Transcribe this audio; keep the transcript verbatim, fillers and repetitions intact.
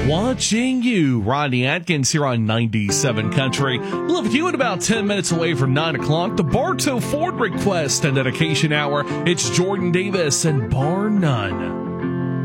Watching you, Rodney Atkins here on ninety-seven Country. We'll have you in about ten minutes away from nine o'clock. The Bartow Ford Request and Dedication Hour. It's Jordan Davis and Bar None.